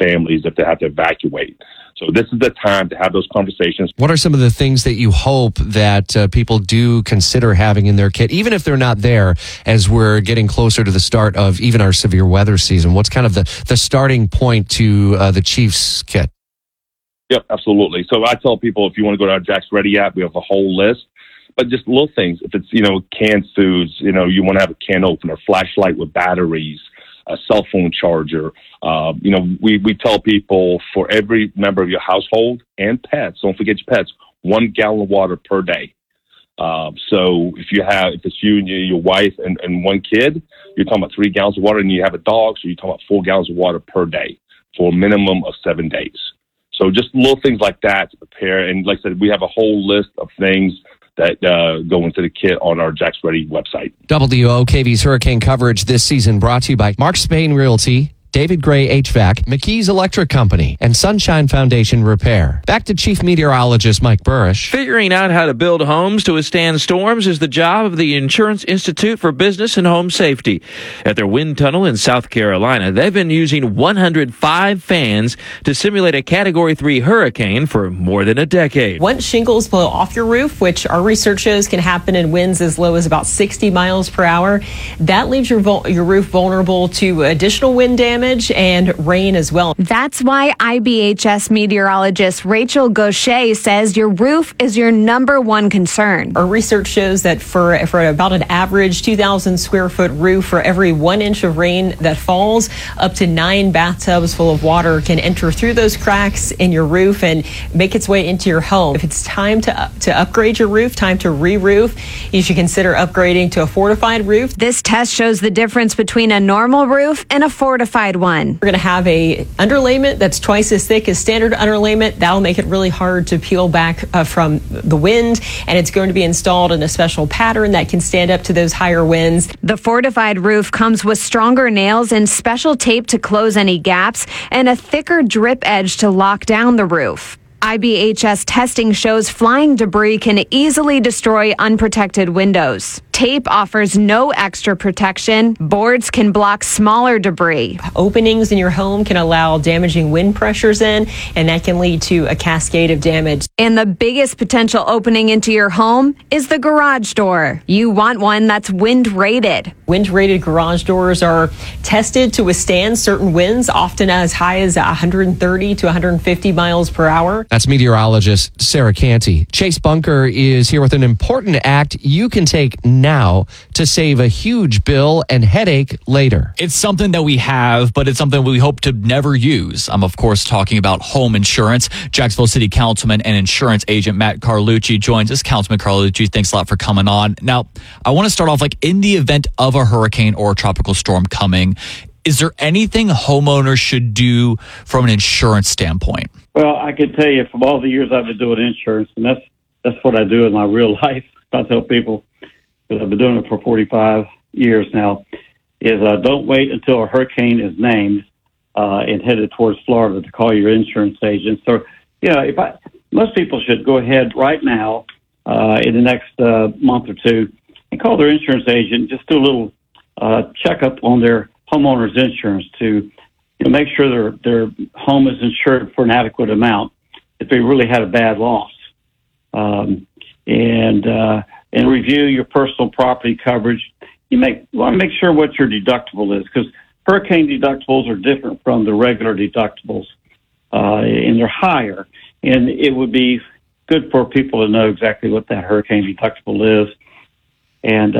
families if they have to evacuate. So this is the time to have those conversations. What are some of the things that you hope that people do consider having in their kit, even if they're not there, as we're getting closer to the start of even our severe weather season? What's kind of the starting point to the Chiefs kit? Yep, absolutely. So I tell people, if you want to go to our Jax Ready app, we have a whole list. But just little things. If it's, canned foods, you want to have a can opener, flashlight with batteries, a cell phone charger. We tell people for every member of your household and pets, don't forget your pets, 1 gallon of water per day. So if it's you and your wife and one kid, you're talking about 3 gallons of water, and you have a dog, so you're talking about 4 gallons of water per day for a minimum of 7 days. So just little things like that to prepare. And like I said, we have a whole list of things that go into the kit on our Jax Ready website. WOKV's hurricane coverage this season brought to you by Mark Spain Realty, David Gray HVAC, McKee's Electric Company, and Sunshine Foundation Repair. Back to Chief Meteorologist Mike Burrish. Figuring out how to build homes to withstand storms is the job of the Insurance Institute for Business and Home Safety. At their wind tunnel in South Carolina, they've been using 105 fans to simulate a Category 3 hurricane for more than a decade. Once shingles blow off your roof, which our research shows can happen in winds as low as about 60 miles per hour, that leaves your roof vulnerable to additional wind damage and rain as well. That's why IBHS meteorologist Rachel Gaucher says your roof is your number one concern. Our research shows that for about an average 2,000 square foot roof, for every 1 inch of rain that falls, up to 9 bathtubs full of water can enter through those cracks in your roof and make its way into your home. If it's time to upgrade your roof, time to re-roof, you should consider upgrading to a fortified roof. This test shows the difference between a normal roof and a fortified one. We're going to have a underlayment that's twice as thick as standard underlayment. That'll make it really hard to peel back from the wind, and it's going to be installed in a special pattern that can stand up to those higher winds. The fortified roof comes with stronger nails and special tape to close any gaps and a thicker drip edge to lock down the roof. IBHS testing shows flying debris can easily destroy unprotected windows. Tape offers no extra protection. Boards can block smaller debris. Openings in your home can allow damaging wind pressures in, and that can lead to a cascade of damage. And the biggest potential opening into your home is the garage door. You want one that's wind rated. Wind rated garage doors are tested to withstand certain winds, often as high as 130 to 150 miles per hour. That's meteorologist Sarah Canty. Chase Bunker is here with an important act you can take now to save a huge bill and headache later. It's something that we have, but it's something we hope to never use. I'm, of course, talking about home insurance. Jacksonville City Councilman and insurance agent Matt Carlucci joins us. Councilman Carlucci, thanks a lot for coming on. Now, I want to start off, in the event of a hurricane or a tropical storm coming, is there anything homeowners should do from an insurance standpoint? Well, I can tell you from all the years I've been doing insurance, and that's what I do in my real life. I tell people, because I've been doing it for 45 years now, is don't wait until a hurricane is named and headed towards Florida to call your insurance agent. So, most people should go ahead right now in the next month or two and call their insurance agent, just do a little checkup on their homeowner's insurance to make sure their home is insured for an adequate amount if they really had a bad loss, and review your personal property coverage. You want to make sure what your deductible is, because hurricane deductibles are different from the regular deductibles, and they're higher. And it would be good for people to know exactly what that hurricane deductible is, and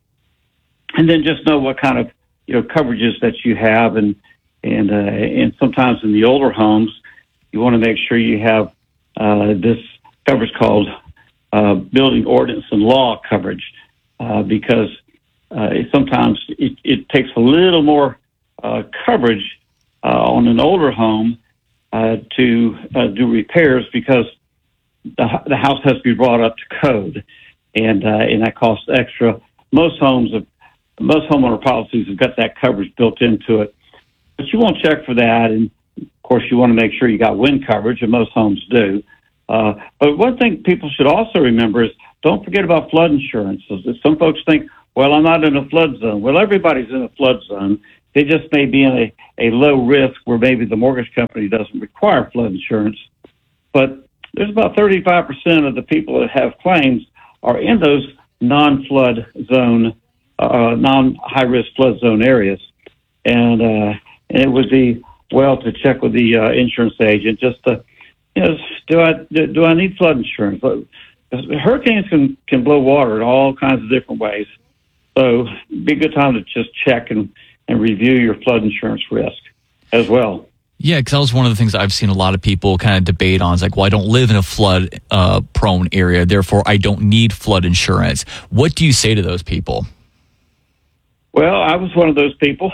then just know what kind of coverages that you have, and sometimes in the older homes, you want to make sure you have this coverage called building ordinance and law coverage, because sometimes it takes a little more coverage on an older home to do repairs, because the house has to be brought up to code, and that costs extra. Most homeowner policies have got that coverage built into it, but you won't check for that. And of course, you want to make sure you got wind coverage, and most homes do. But one thing people should also remember is don't forget about flood insurance. Some folks think, well, I'm not in a flood zone. Well, everybody's in a flood zone, They just may be in a low risk where maybe the mortgage company doesn't require flood insurance. But there's about 35% of the people that have claims are in those non-flood zone, non-high-risk flood zone areas. And it would be well to check with the insurance agent just to, do I need flood insurance? Hurricanes can blow water in all kinds of different ways. So it'd be a good time to just check and review your flood insurance risk as well. Yeah, because that was one of the things I've seen a lot of people kind of debate on. It's like, well, I don't live in a flood-prone area, therefore I don't need flood insurance. What do you say to those people? Well, I was one of those people.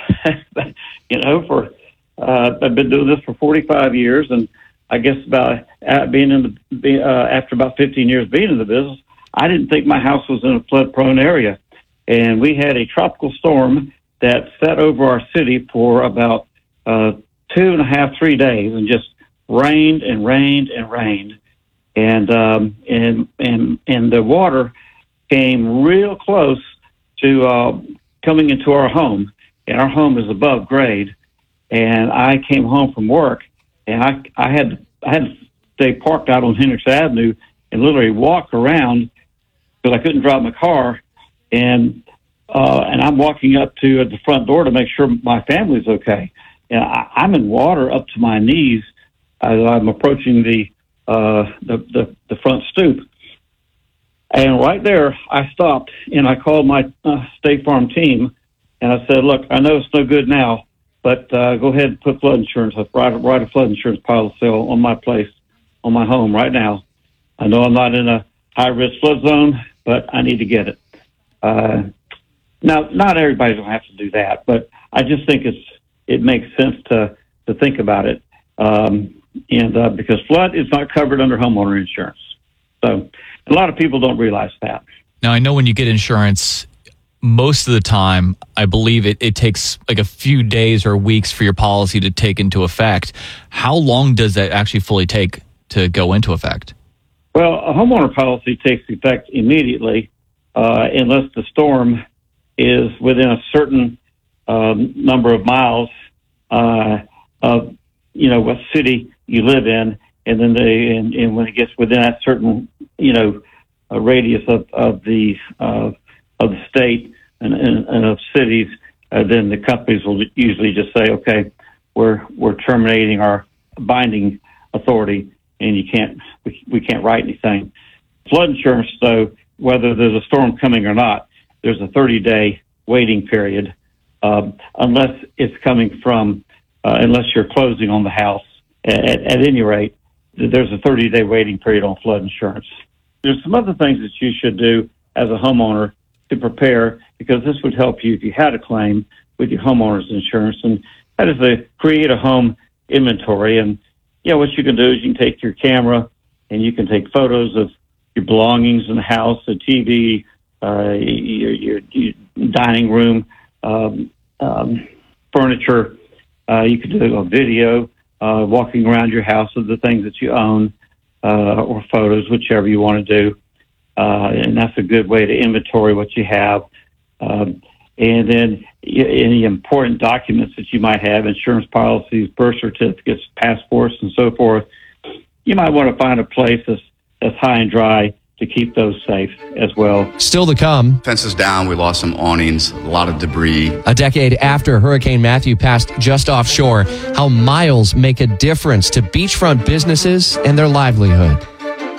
I've been doing this for 45 years, and I guess after about 15 years being in the business, I didn't think my house was in a flood-prone area. And we had a tropical storm that set over our city for about 2.5, 3 days, and just rained and rained and rained, and the water came real close to coming into our home, and our home is above grade. And I came home from work, and I had to stay parked out on Hendricks Avenue and literally walk around because I couldn't drive my car, and I'm walking up to the front door to make sure my family's okay. And I'm in water up to my knees as I'm approaching the front stoop. And right there, I stopped and I called my State Farm team, and I said, "Look, I know it's no good now, but go ahead and put flood insurance. Let's write a flood insurance policy on my place, on my home right now. I know I'm not in a high-risk flood zone, but I need to get it." Now, not everybody's going to have to do that, but I just think it makes sense to think about it, because flood is not covered under homeowner insurance. So a lot of people don't realize that. Now, I know when you get insurance, most of the time, I believe it takes like a few days or weeks for your policy to take into effect. How long does that actually fully take to go into effect? Well, a homeowner policy takes effect immediately unless the storm is within a certain number of miles of what city you live in, and then and when it gets within that certain radius of the state and of cities, then the companies will usually just say, okay, we're terminating our binding authority, and we can't write anything. Flood insurance, though, whether there's a storm coming or not, there's a 30-day waiting period, unless it's coming from, unless you're closing on the house. At any rate, there's a 30-day waiting period on flood insurance. There's some other things that you should do as a homeowner to prepare, because this would help you if you had a claim with your homeowner's insurance. And that is to create a home inventory. And, what you can do is you can take your camera and you can take photos of your belongings in the house, the TV, your dining room, furniture. You could do a video walking around your house of the things that you own, or photos, whichever you want to do. And that's a good way to inventory what you have. And then any important documents that you might have, insurance policies, birth certificates, passports, and so forth, you might want to find a place that's high and dry to keep those safe as well. Still to come. Fences down, we lost some awnings, a lot of debris. A decade after Hurricane Matthew passed just offshore, how miles make a difference to beachfront businesses and their livelihood.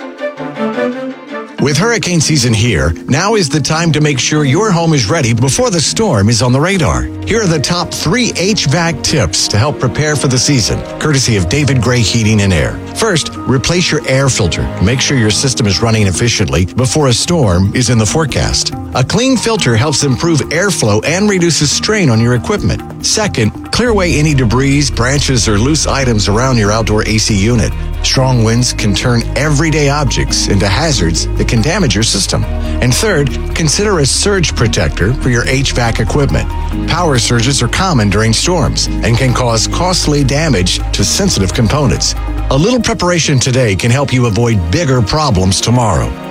With hurricane season here, now is the time to make sure your home is ready before the storm is on the radar. Here are the top 3 HVAC tips to help prepare for the season, courtesy of David Gray Heating and Air. First, replace your air filter. Make sure your system is running efficiently before a storm is in the forecast. A clean filter helps improve airflow and reduces strain on your equipment. Second, clear away any debris, branches, or loose items around your outdoor AC unit. Strong winds can turn everyday objects into hazards that can damage your system. And third, consider a surge protector for your HVAC equipment. Power surges are common during storms and can cause costly damage to sensitive components. A little preparation today can help you avoid bigger problems tomorrow.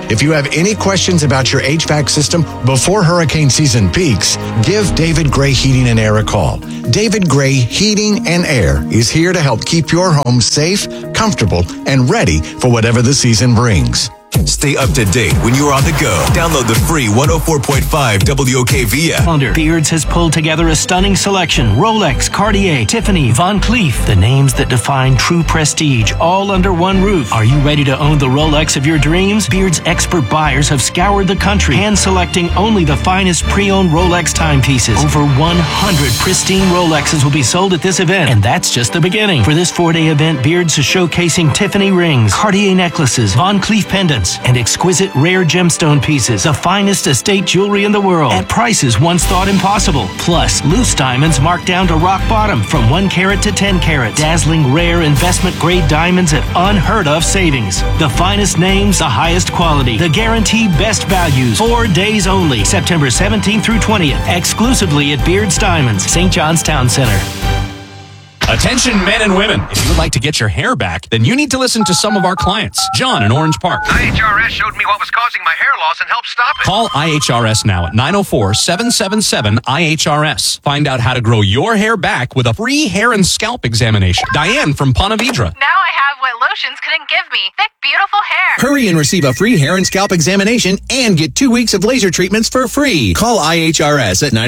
If you have any questions about your HVAC system before hurricane season peaks, give David Gray Heating and Air a call. David Gray Heating and Air is here to help keep your home safe, comfortable, and ready for whatever the season brings. Stay up to date when you're on the go. Download the free 104.5 WOKV app. Beards has pulled together a stunning selection. Rolex, Cartier, Tiffany, Von Cleef. The names that define true prestige, all under one roof. Are you ready to own the Rolex of your dreams? Beard's expert buyers have scoured the country, hand-selecting only the finest pre-owned Rolex timepieces. Over 100 pristine Rolexes will be sold at this event, and that's just the beginning. For this 4-day event, Beards is showcasing Tiffany rings, Cartier necklaces, Von Cleef pendants, and exquisite rare gemstone pieces, the finest estate jewelry in the world, at prices once thought impossible. Plus, loose diamonds marked down to rock bottom from 1 carat to 10 carats. Dazzling rare investment-grade diamonds at unheard-of savings. The finest names, the highest quality, the guaranteed best values. 4 days only, September 17th through 20th, exclusively at Beards Diamonds, St. John's Town Center. Attention men and women. If you would like to get your hair back, then you need to listen to some of our clients. John in Orange Park. IHRS showed me what was causing my hair loss and helped stop it. Call IHRS now at 904-777-IHRS. Find out how to grow your hair back with a free hair and scalp examination. Diane from Ponte Vedra. Now I have what lotions couldn't give me. Thick, beautiful hair. Hurry and receive a free hair and scalp examination and get 2 weeks of laser treatments for free. Call IHRS at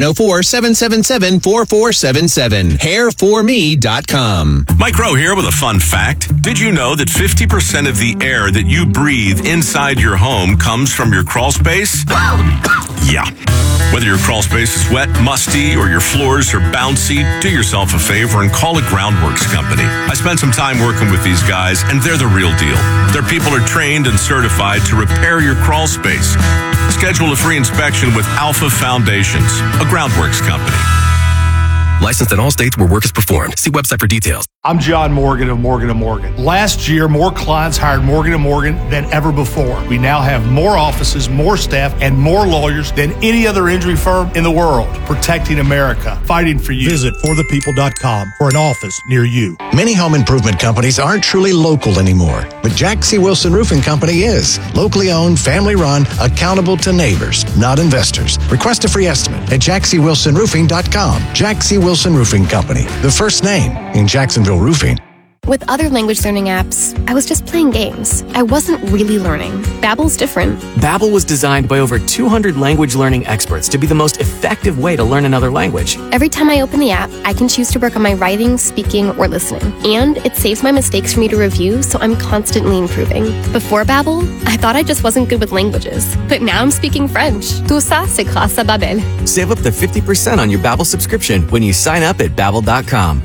904-777-4477. Hairforme.com. Mike Rowe here with a fun fact. Did you know that 50% of the air that you breathe inside your home comes from your crawl space? Yeah. Whether your crawl space is wet, musty, or your floors are bouncy, do yourself a favor and call a Groundworks company. I spent some time working with these guys, and they're the real deal. Their people are trained and certified to repair your crawl space. Schedule a free inspection with Alpha Foundations, a Groundworks company. Licensed in all states where work is performed. See website for details. I'm John Morgan of Morgan & Morgan. Last year, more clients hired Morgan & Morgan than ever before. We now have more offices, more staff, and more lawyers than any other injury firm in the world. Protecting America. Fighting for you. Visit forthepeople.com for an office near you. Many home improvement companies aren't truly local anymore, but Jack C. Wilson Roofing Company is. Locally owned, family run, accountable to neighbors, not investors. Request a free estimate at jackcwilsonroofing.com. Jack C. Wilson Roofing Company, the first name in Jacksonville roofing. With other language learning apps, I was just playing games. I wasn't really learning. Babbel's different. Babbel was designed by over 200 language learning experts to be the most effective way to learn another language. Every time I open the app, I can choose to work on my writing, speaking, or listening. And it saves my mistakes for me to review, so I'm constantly improving. Before Babbel, I thought I just wasn't good with languages. But now I'm speaking French. Tout ça, c'est grâce à Babbel. Save up to 50% on your Babbel subscription when you sign up at Babbel.com.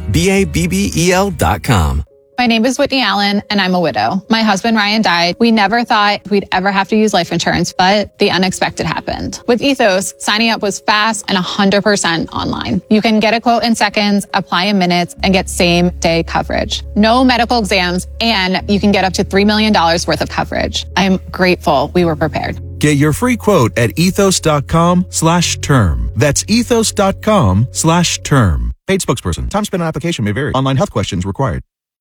Babbel.com. My name is Whitney Allen, and I'm a widow. My husband, Ryan, died. We never thought we'd ever have to use life insurance, but the unexpected happened. With Ethos, signing up was fast and 100% online. You can get a quote in seconds, apply in minutes, and get same-day coverage. No medical exams, and you can get up to $3 million worth of coverage. I'm grateful we were prepared. Get your free quote at ethos.com/term. That's ethos.com/term. Paid spokesperson. Time spent on application may vary. Online health questions required.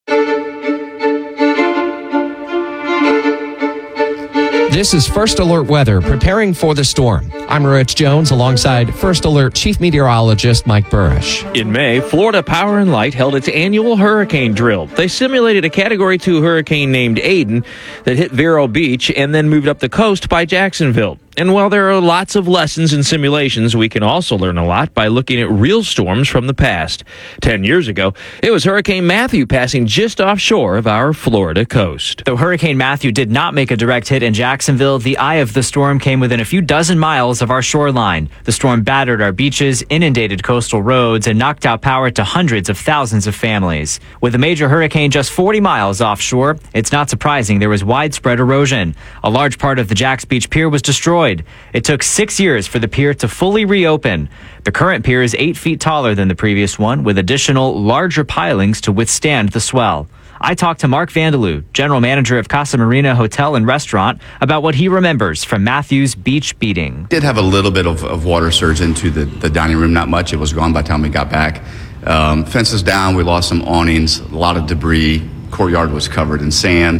This is First Alert Weather, preparing for the storm. I'm Rich Jones alongside First Alert Chief Meteorologist Mike Burrish. In May, Florida Power and Light held its annual hurricane drill. They simulated a Category 2 hurricane named Aiden that hit Vero Beach and then moved up the coast by Jacksonville. And while there are lots of lessons and simulations, we can also learn a lot by looking at real storms from the past. 10 years ago, it was Hurricane Matthew passing just offshore of our Florida coast. Though Hurricane Matthew did not make a direct hit in Jacksonville, the eye of the storm came within a few dozen miles of our shoreline. The storm battered our beaches, inundated coastal roads, and knocked out power to hundreds of thousands of families. With a major hurricane just 40 miles offshore, it's not surprising there was widespread erosion. A large part of the Jacks Beach Pier was destroyed. It took 6 years for the pier to fully reopen. The current pier is 8 feet taller than the previous one, with additional larger pilings to withstand the swell. I talked to Mark Vandeloo, general manager of Casa Marina Hotel and Restaurant, about what he remembers from Matthew's beach beating. Did have a little bit of water surge into the dining room, not much. It was gone by the time we got back. Fences down, we lost some awnings, a lot of debris. Courtyard was covered in sand.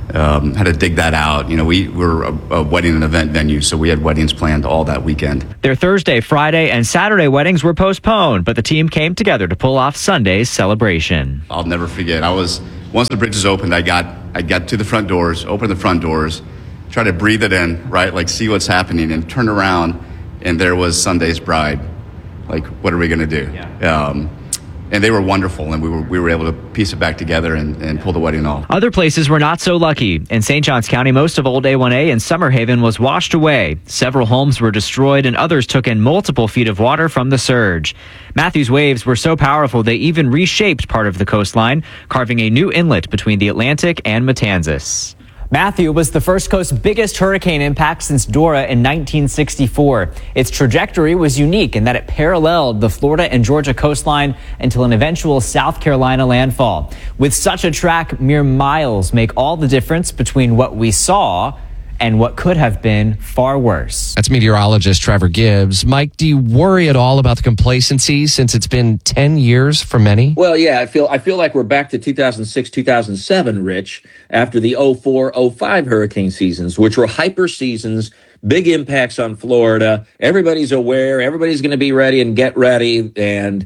had to dig that out. We were a wedding and event venue, so we had weddings planned all that weekend. Their Thursday, Friday, and Saturday weddings were postponed, but the team came together to pull off Sunday's celebration. I'll never forget. Once the bridges opened, I got to the front doors, opened the front doors, tried to breathe it in, right? Like see what's happening, and turned around, and there was Sunday's bride. Like, what are we going to do? Yeah. And they were wonderful, and we were able to piece it back together and pull the wedding off. Other places were not so lucky. In St. Johns County, most of Old A1A and Summer Haven was washed away. Several homes were destroyed, and others took in multiple feet of water from the surge. Matthew's waves were so powerful they even reshaped part of the coastline, carving a new inlet between the Atlantic and Matanzas. Matthew was the first coast's biggest hurricane impact since Dora in 1964. Its trajectory was unique in that it paralleled the Florida and Georgia coastline until an eventual South Carolina landfall. With such a track, mere miles make all the difference between what we saw and what could have been far worse. That's meteorologist Trevor Gibbs. Mike, do you worry at all about the complacency since it's been 10 years for many? Well, yeah, I feel like we're back to 2006, 2007, Rich, after the 04-05 hurricane seasons, which were hyper seasons, big impacts on Florida. Everybody's aware, everybody's going to be ready and get ready, and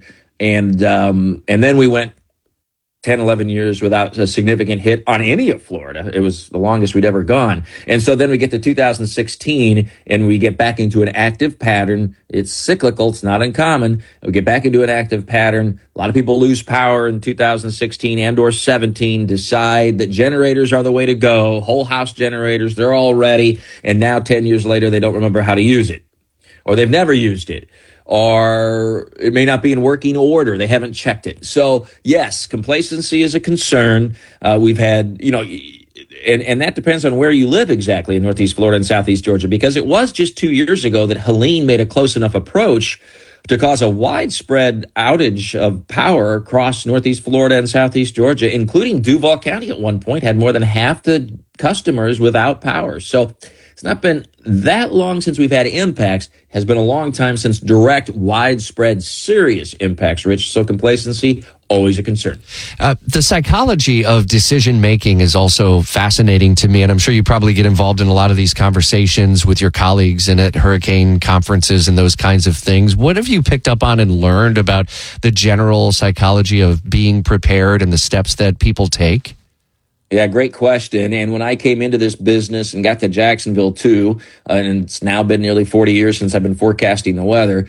then we went 10, 11 years without a significant hit on any of Florida. It was the longest we'd ever gone. And so then we get to 2016 and we get back into an active pattern. It's cyclical. It's not uncommon. We get back into an active pattern. A lot of people lose power in 2016 and or 17, decide that generators are the way to go. Whole house generators, they're all ready. And now 10 years later, they don't remember how to use it, or they've never used it, or it may not be in working order. They haven't checked it. So yes, complacency is a concern. We've had, and that depends on where you live exactly in Northeast Florida and Southeast Georgia, because it was just 2 years ago that Helene made a close enough approach to cause a widespread outage of power across Northeast Florida and Southeast Georgia, including Duval County at one point had more than half the customers without power. So it's not been that long since we've had impacts. Has been a long time since direct, widespread, serious impacts, Rich. So complacency, always a concern. The psychology of decision-making is also fascinating to me, and I'm sure you probably get involved in a lot of these conversations with your colleagues and at hurricane conferences and those kinds of things. What have you picked up on and learned about the general psychology of being prepared and the steps that people take? Yeah, great question. And when I came into this business and got to Jacksonville too, and it's now been nearly 40 years since I've been forecasting the weather,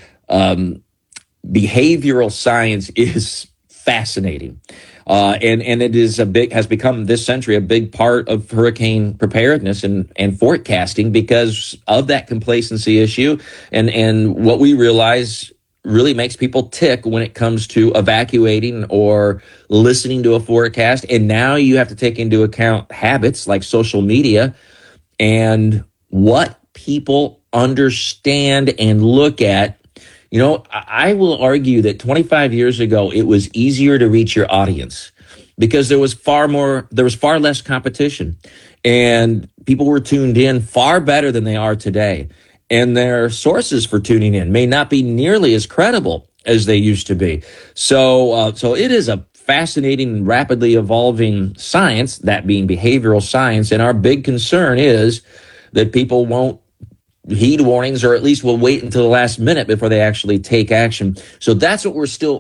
behavioral science is fascinating. And it is has become this century a big part of hurricane preparedness and forecasting because of that complacency issue. And what we realize really makes people tick when it comes to evacuating or listening to a forecast. And now you have to take into account habits like social media and what people understand and look at. I will argue that 25 years ago, it was easier to reach your audience because there was far less competition and people were tuned in far better than they are today. And their sources for tuning in may not be nearly as credible as they used to be. So it is a fascinating and rapidly evolving science, that being behavioral science. And our big concern is that people won't heed warnings, or at least will wait until the last minute before they actually take action. So that's what we're still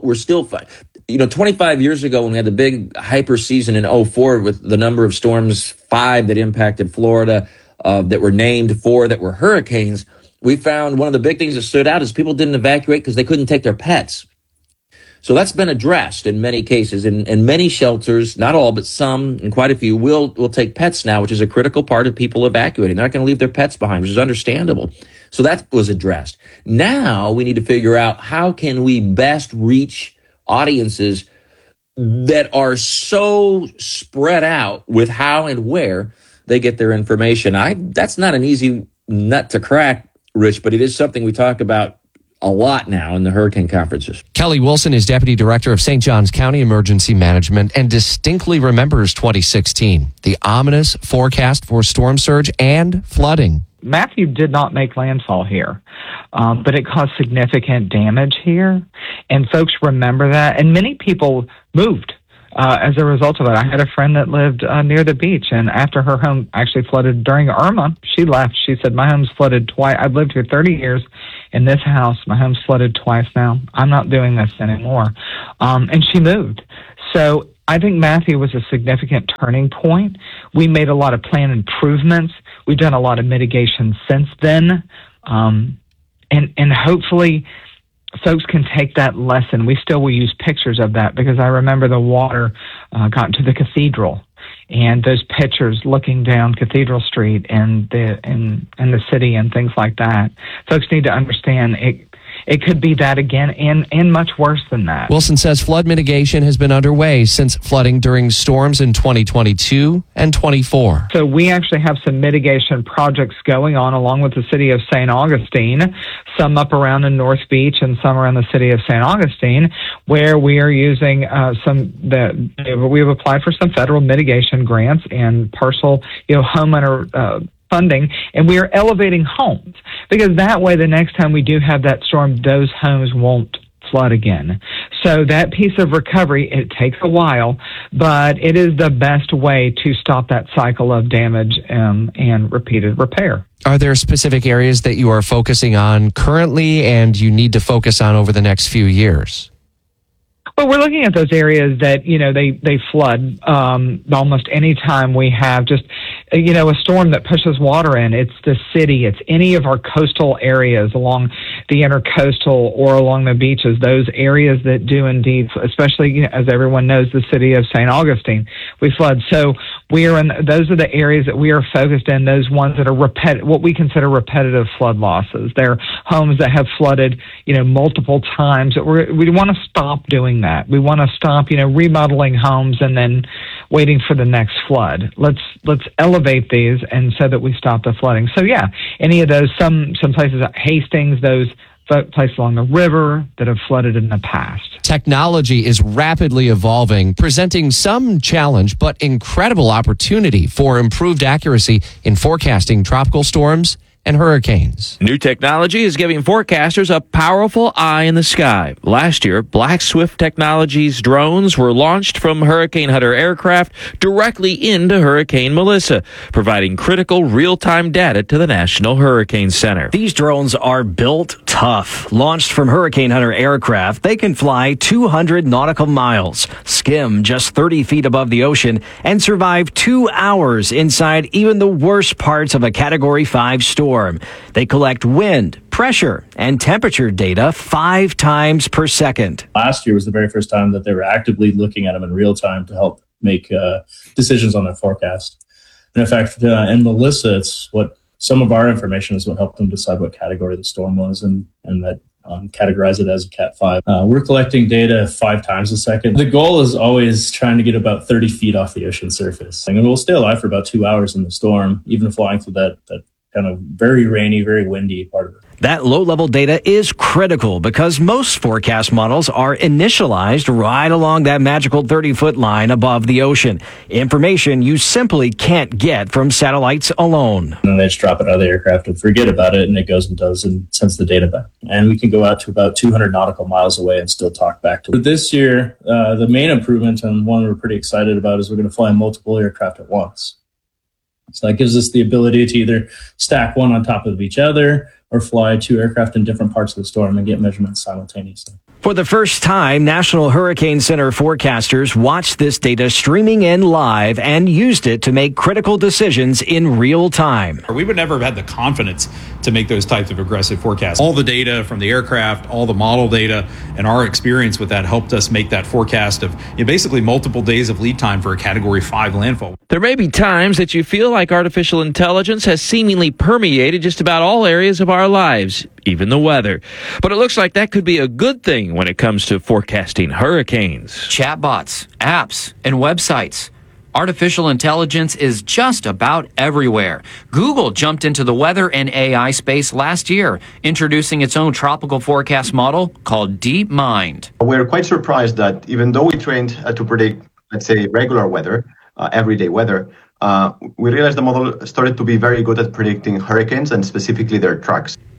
25 years ago when we had the big hyper season in 04 with the number of storms, 5 that impacted Florida, that were named, 4 that were hurricanes. We found one of the big things that stood out is people didn't evacuate because they couldn't take their pets. So that's been addressed in many cases, and many shelters, not all, but some, and quite a few, will take pets now, which is a critical part of people evacuating. They're not going to leave their pets behind, which is understandable. So that was addressed. Now we need to figure out how can we best reach audiences that are so spread out with how and where they get their information. That's not an easy nut to crack, Rich, but it is something we talk about a lot now in the hurricane conferences. Kelly Wilson is Deputy Director of St. Johns County Emergency Management and distinctly remembers 2016, the ominous forecast for storm surge and flooding. Matthew did not make landfall here, but it caused significant damage here, and folks remember that, and many people moved. as a result of it. I had a friend that lived near the beach, and after her home actually flooded during Irma, she left. She said, my home's flooded twice. I've lived here 30 years in this house. My home's flooded twice now. I'm not doing this anymore. And she moved. So I think Matthew was a significant turning point. We made a lot of plan improvements. We've done a lot of mitigation since then. And hopefully folks can take that lesson. We still will use pictures of that because I remember the water got into the cathedral, and those pictures looking down Cathedral Street and the city and things like that. Folks need to understand it could be that again and much worse than that. Wilson says flood mitigation has been underway since flooding during storms in 2022 and 24. So we actually have some mitigation projects going on along with the city of St. Augustine, some up around the North Beach and some around the city of St. Augustine, where we are using we've applied for some federal mitigation grants and partial, homeowner funding, and we are elevating homes because that way the next time we do have that storm, those homes won't flood again. So that piece of recovery, it takes a while, but it is the best way to stop that cycle of damage and repeated repair. Are there specific areas that you are focusing on currently and you need to focus on over the next few years? Well, we're looking at those areas that, they flood almost any time we have just, a storm that pushes water in. It's the city. It's any of our coastal areas along the intercoastal or along the beaches, those areas that do indeed, especially, as everyone knows, the city of St. Augustine, we flood. So those are the areas that we are focused in, those ones that are what we consider repetitive flood losses. They're homes that have flooded, multiple times. We want to stop doing that. We want to stop, remodeling homes and then waiting for the next flood. Let's elevate these and so that we stop the flooding. So yeah, any of those, some places, Hastings, those places along the river that have flooded in the past. Technology is rapidly evolving, presenting some challenge but incredible opportunity for improved accuracy in forecasting tropical storms and hurricanes. New technology is giving forecasters a powerful eye in the sky. Last year, Black Swift Technologies drones were launched from Hurricane Hunter aircraft directly into Hurricane Melissa, providing critical real-time data to the National Hurricane Center. These drones are built tough. Launched from Hurricane Hunter aircraft, they can fly 200 nautical miles, skim just 30 feet above the ocean, and survive 2 hours inside even the worst parts of a Category 5 storm. They collect wind, pressure, and temperature data 5 times per second. Last year was the very first time that they were actively looking at them in real time to help make decisions on their forecast. And in fact, in Melissa, it's what some of our information is what helped them decide what category the storm was and that categorize it as a Cat 5. We're collecting data 5 times a second. The goal is always trying to get about 30 feet off the ocean surface. And we'll stay alive for about 2 hours in the storm, even flying through that kind of very rainy, very windy part of it. That low-level data is critical because most forecast models are initialized right along that magical 30-foot line above the ocean. Information you simply can't get from satellites alone. And then they just drop it out of the aircraft and forget about it, and it goes and does and sends the data back. And we can go out to about 200 nautical miles away and still talk back to it. This year, the main improvement, and one we're pretty excited about, is we're going to fly multiple aircraft at once. So that gives us the ability to either stack one on top of each other or fly 2 aircraft in different parts of the storm and get measurements simultaneously. For the first time, National Hurricane Center forecasters watched this data streaming in live and used it to make critical decisions in real time. We would never have had the confidence to make those types of aggressive forecasts. All the data from the aircraft, all the model data, and our experience with that helped us make that forecast of basically multiple days of lead time for a Category 5 landfall. There may be times that you feel like artificial intelligence has seemingly permeated just about all areas of our lives, even the weather. But it looks like that could be a good thing when it comes to forecasting hurricanes. Chatbots, apps, and websites. Artificial intelligence is just about everywhere. Google jumped into the weather and AI space last year, introducing its own tropical forecast model called DeepMind. We're quite surprised that even though we trained to predict, let's say, regular weather, everyday weather, we realized the model started to be very good at predicting hurricanes and specifically their tracks.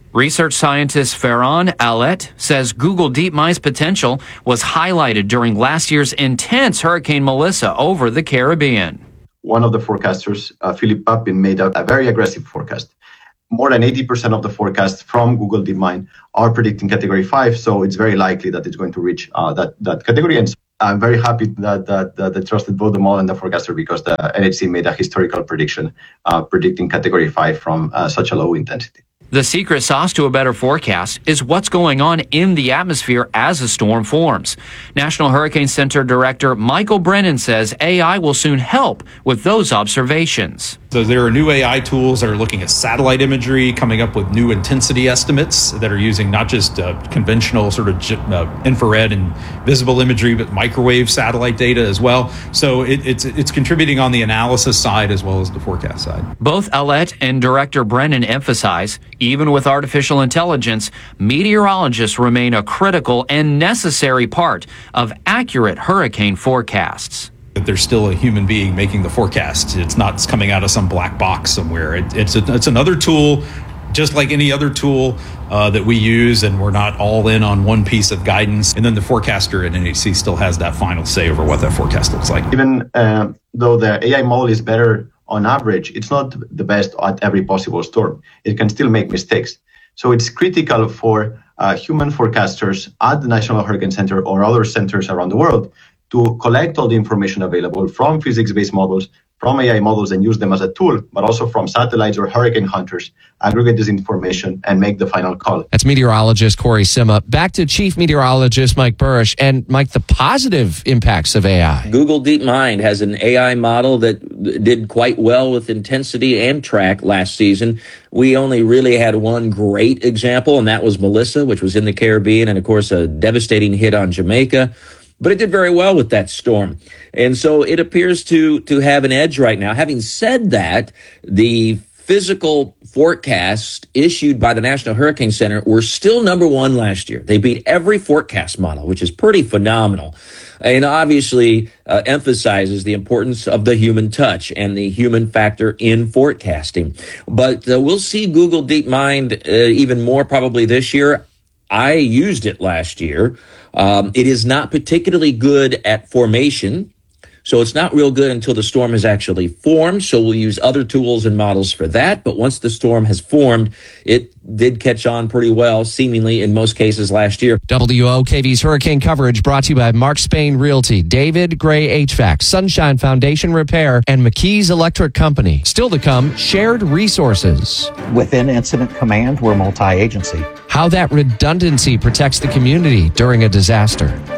Research scientist Ferran Alet says Google DeepMind's potential was highlighted during last year's intense Hurricane Melissa over the Caribbean. One of the forecasters, Philip Papin, made a very aggressive forecast. More than 80% of the forecasts from Google DeepMind are predicting Category 5, so it's very likely that it's going to reach that category. And I'm very happy that they trusted both the model and the forecaster, because the NHC made a historical prediction predicting Category 5 from such a low intensity. The secret sauce to a better forecast is what's going on in the atmosphere as a storm forms. National Hurricane Center Director Michael Brennan says AI will soon help with those observations. So there are new AI tools that are looking at satellite imagery, coming up with new intensity estimates that are using not just conventional sort of infrared and visible imagery, but microwave satellite data as well. So it's contributing on the analysis side as well as the forecast side. Both Alet and Director Brennan emphasize, even with artificial intelligence, meteorologists remain a critical and necessary part of accurate hurricane forecasts. There's still a human being making the forecast. It's not coming out of some black box somewhere. It's another tool, just like any other tool that we use, and we're not all in on one piece of guidance. And then the forecaster at NHC still has that final say over what that forecast looks like. Even though the AI model is better on average, it's not the best at every possible storm. It can still make mistakes. So it's critical for human forecasters at the National Hurricane Center or other centers around the world to collect all the information available from physics-based models, from AI models, and use them as a tool, but also from satellites or hurricane hunters, aggregate this information and make the final call. That's meteorologist Corey Sima. Back to Chief Meteorologist Mike Burrish. And Mike, the positive impacts of AI. Google DeepMind has an AI model that did quite well with intensity and track last season. We only really had one great example, and that was Melissa, which was in the Caribbean, and of course a devastating hit on Jamaica. But it did very well with that storm. And so it appears to have an edge right now. Having said that, the physical forecast issued by the National Hurricane Center were still number one last year. They beat every forecast model, which is pretty phenomenal. And obviously emphasizes the importance of the human touch and the human factor in forecasting. But we'll see Google DeepMind even more probably this year. I used it last year. It is not particularly good at formation, so it's not real good until the storm has actually formed. So we'll use other tools and models for that. But once the storm has formed, it did catch on pretty well, seemingly in most cases last year. WOKV's hurricane coverage brought to you by Mark Spain Realty, David Gray HVAC, Sunshine Foundation Repair, and McKee's Electric Company. Still to come, shared resources. Within Incident Command, we're multi-agency. How that redundancy protects the community during a disaster.